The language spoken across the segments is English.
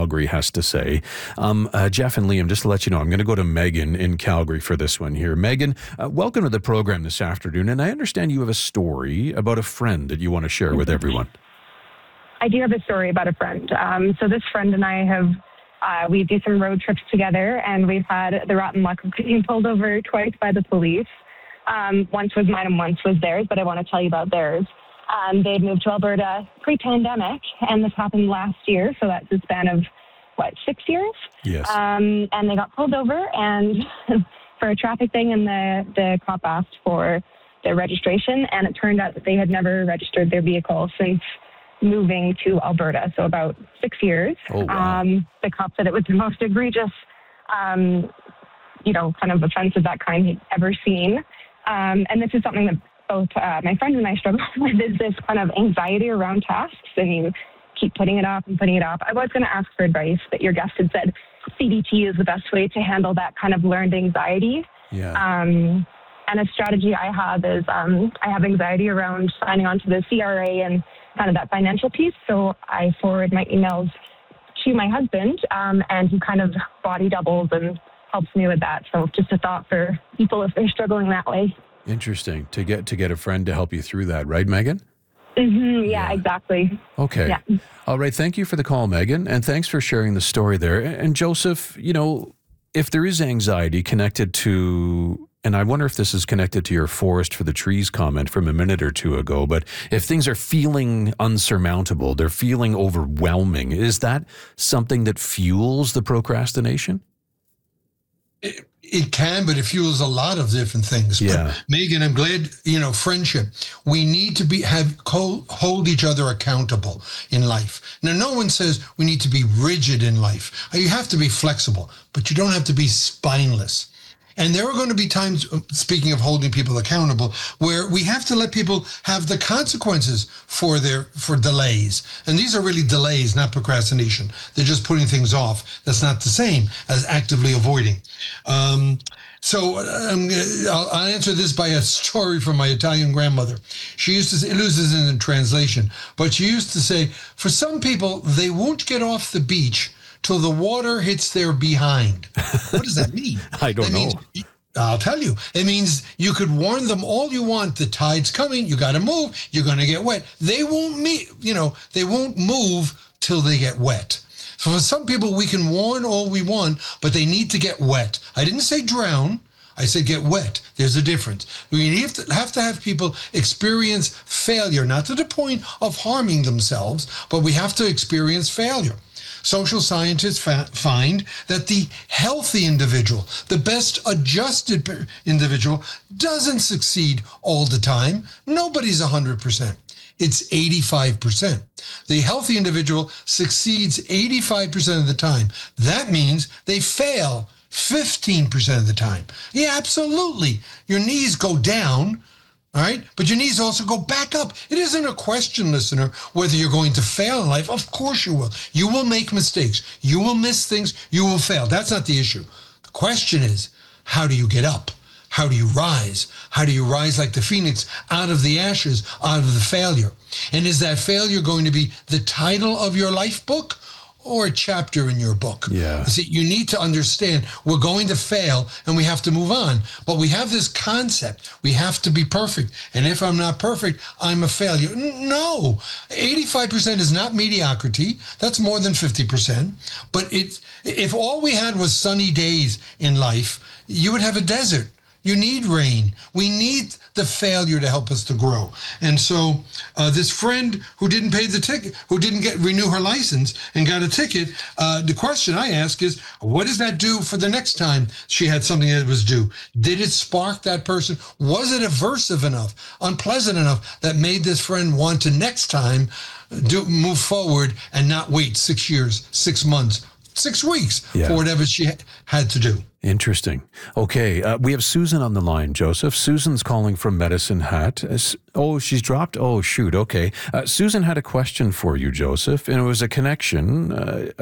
Calgary has to say. Jeff and Liam, just to let you know, I'm going to go to Megan in Calgary for this one here. Megan, welcome to the program this afternoon. And I understand you have a story about a friend that you want to share with everyone. I do have a story about a friend. So this friend and I we do some road trips together, and we've had the rotten luck of being pulled over twice by the police. Once was mine and once was theirs, but I want to tell you about theirs. They'd moved to Alberta pre-pandemic, and this happened last year, so that's a span of, 6 years? Yes. And they got pulled over and for a traffic thing, and the cop asked for their registration, and it turned out that they had never registered their vehicle since moving to Alberta, so about 6 years. Oh, wow. The cop said it was the most egregious, kind of offense of that kind he'd ever seen. And this is something that both my friend and I struggle with, is this kind of anxiety around tasks, and you keep putting it off and putting it off. I was going to ask for advice, but your guest had said CBT is the best way to handle that kind of learned anxiety. Yeah. And a strategy I have is I have anxiety around signing on to the CRA and kind of that financial piece. So I forward my emails to my husband, and he kind of body doubles and helps me with that. So just a thought for people if they're struggling that way. Interesting. To get a friend to help you through that, right, Megan? Mm-hmm, yeah, exactly. Okay. Yeah. All right. Thank you for the call, Megan. And thanks for sharing the story there. And Joseph, if there is anxiety connected to, and I wonder if this is connected to your forest for the trees comment from a minute or two ago, but if things are feeling unsurmountable, they're feeling overwhelming, is that something that fuels the procrastination? It can, but it fuels a lot of different things. Yeah. But Megan, I'm glad, friendship. We need to hold each other accountable in life. Now, no one says we need to be rigid in life. You have to be flexible, but you don't have to be spineless. And there are going to be times, speaking of holding people accountable, where we have to let people have the consequences for delays. And these are really delays, not procrastination. They're just putting things off. That's not the same as actively avoiding. So I'll answer this by a story from my Italian grandmother. She used to say, it loses in translation, but she used to say, for some people, they won't get off the beach till the water hits their behind. What does that mean? I don't know. I'll tell you. It means you could warn them all you want. The tide's coming. You got to move. You're going to get wet. They won't they won't move till they get wet. So for some people, we can warn all we want, but they need to get wet. I didn't say drown. I said get wet. There's a difference. We have to have people experience failure, not to the point of harming themselves, but we have to experience failure. Social scientists find that the healthy individual, the best adjusted individual, doesn't succeed all the time. Nobody's 100%. It's 85%. The healthy individual succeeds 85% of the time. That means they fail 15% of the time. Yeah, absolutely. Your knees go down, all right? But your knees also go back up. It isn't a question, listener, whether you're going to fail in life. Of course you will. You will make mistakes. You will miss things. You will fail. That's not the issue. The question is, how do you get up? How do you rise? How do you rise like the phoenix out of the ashes, out of the failure? And is that failure going to be the title of your life book or a chapter in your book? Yeah. See, you need to understand we're going to fail and we have to move on. But we have this concept. We have to be perfect. And if I'm not perfect, I'm a failure. No, 85% is not mediocrity. That's more than 50%. But if all we had was sunny days in life, you would have a desert. You need rain. We need the failure to help us to grow. And so this friend who didn't pay the ticket, who didn't renew her license and got a ticket, the question I ask is, what does that do for the next time she had something that was due? Did it spark that person? Was it aversive enough, unpleasant enough that made this friend want to next time move forward and not wait 6 years, 6 months, 6 weeks for whatever she had to do? Interesting. Okay, we have Susan on the line, Joseph. Susan's calling from Medicine Hat. Oh, she's dropped? Oh, shoot. Okay. Susan had a question for you, Joseph, and it was a connection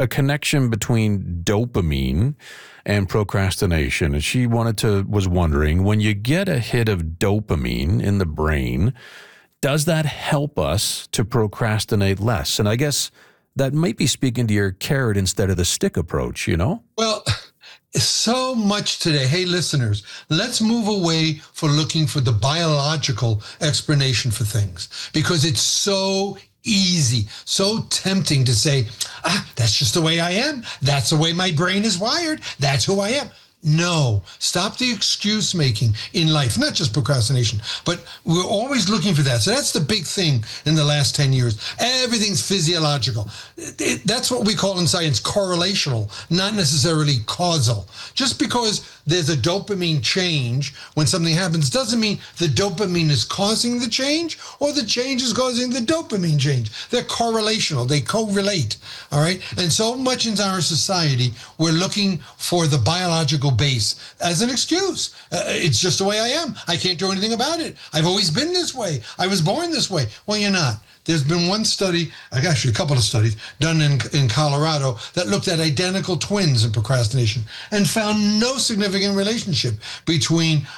between dopamine and procrastination. And she was wondering, when you get a hit of dopamine in the brain, does that help us to procrastinate less? And I guess that might be speaking to your carrot instead of the stick approach, you know? Well, so much today. Hey, listeners, let's move away from looking for the biological explanation for things, because it's so easy, so tempting to say, that's just the way I am. That's the way my brain is wired. That's who I am. No, stop the excuse making in life, not just procrastination, but we're always looking for that. So that's the big thing in the last 10 years. Everything's physiological. That's what we call in science correlational, not necessarily causal. Just because there's a dopamine change when something happens doesn't mean the dopamine is causing the change or the change is causing the dopamine change. They're correlational. They correlate. All right. And so much in our society, we're looking for the biological base as an excuse. It's just the way I am. I can't do anything about it. I've always been this way. I was born this way. Well, you're not. There's been one study, actually a couple of studies, done in Colorado that looked at identical twins in procrastination and found no significant relationship between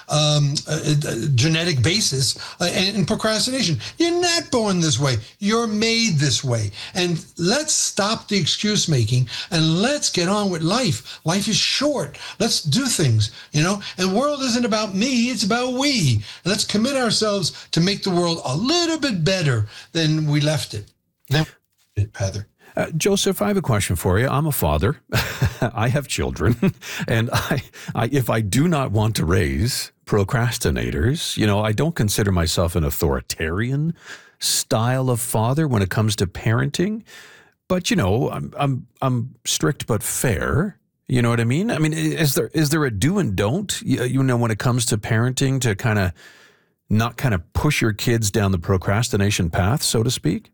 genetic basis and procrastination. You're not born this way. You're made this way. And let's stop the excuse making and let's get on with life. Life is short. Let's do things, you know? And the world isn't about me, it's about we. And let's commit ourselves to make the world a little bit better than we left it. Heather. Joseph, I have a question for you. I'm a father. I have children. And if I do not want to raise procrastinators, you know, I don't consider myself an authoritarian style of father when it comes to parenting. But, you know, I'm strict but fair. You know what I mean? I mean, is there a do and don't, you know, when it comes to parenting to kind of not kind of push your kids down the procrastination path, so to speak?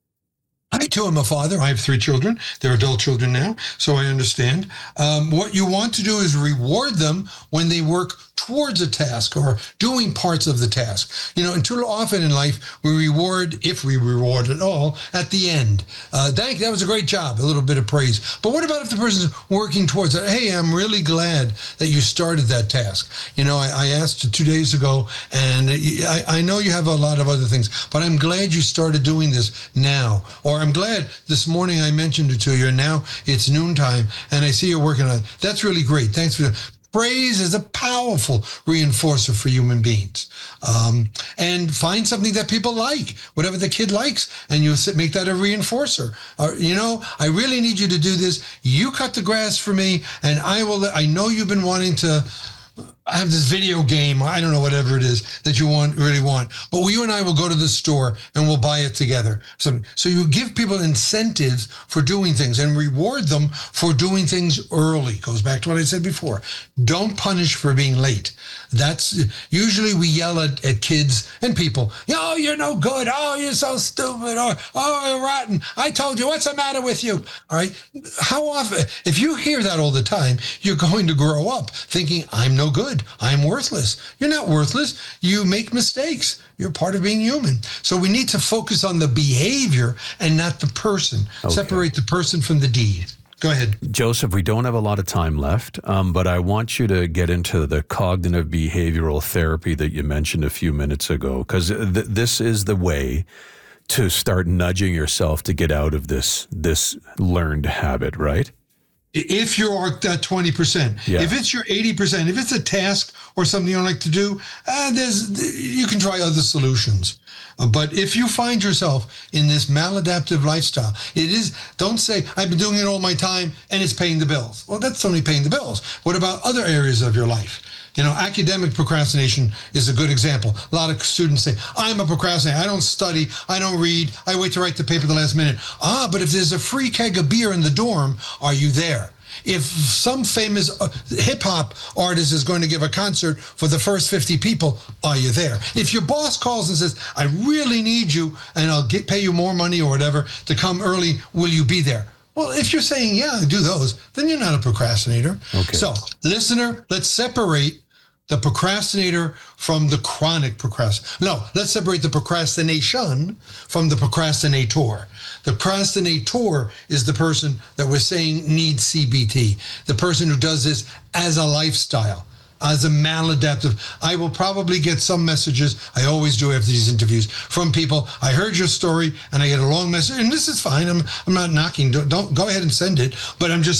I too am a father. I have 3 children. They're adult children now, so I understand. What you want to do is reward them when they work towards a task or doing parts of the task. You know, and too often in life, we reward, if we reward at all, at the end. Thank you, that was a great job, a little bit of praise. But what about if the person's working towards it? Hey, I'm really glad that you started that task. You know, I asked you 2 days ago, and I know you have a lot of other things, but I'm glad you started doing this now. Or I'm glad this morning I mentioned it to you, and now it's noontime, and I see you're working on it. That's really great. Thanks for that. Praise is a powerful reinforcer for human beings. And find something that people like, whatever the kid likes, and you make that a reinforcer. You know, I really need you to do this. You cut the grass for me, and I know you've been wanting to have this video game, I don't know, whatever it is that you really want. But you and I will go to the store and we'll buy it together. So you give people incentives for doing things and reward them for doing things early. Goes back to what I said before. Don't punish for being late. That's usually we yell at kids and people. Oh, you're no good. Oh, you're so stupid. Or, oh, you're rotten. I told you, what's the matter with you? All right. How often, if you hear that all the time, you're going to grow up thinking, I'm no good. I'm worthless. You're not worthless. You make mistakes. You're part of being human. So we need to focus on the behavior and not the person. Okay. Separate the person from the deed. Go ahead. Joseph, we don't have a lot of time left, but I want you to get into the cognitive behavioral therapy that you mentioned a few minutes ago, because this is the way to start nudging yourself to get out of this learned habit, right? If you're at that 20%, yeah. If it's your 80%, if it's a task or something you don't like to do, you can try other solutions. But if you find yourself in this maladaptive lifestyle, don't say, I've been doing it all my time and it's paying the bills. Well, that's only paying the bills. What about other areas of your life? You know, academic procrastination is a good example. A lot of students say, I'm a procrastinator. I don't study. I don't read. I wait to write the paper at the last minute. But if there's a free keg of beer in the dorm, are you there? If some famous hip-hop artist is going to give a concert for the first 50 people, are you there? If your boss calls and says, I really need you, and I'll pay you more money or whatever to come early, will you be there? Well, if you're saying, yeah, do those, then you're not a procrastinator. Okay. So, listener, let's separate the procrastinator from the chronic procrastinator. No, let's separate the procrastination from the procrastinator. The procrastinator is the person that we're saying needs CBT, the person who does this as a lifestyle. as a maladaptive. I will probably get some messages, I always do after these interviews, from people, I heard your story, and I get a long message, and this is fine, I'm not knocking, don't go ahead and send it, but I'm just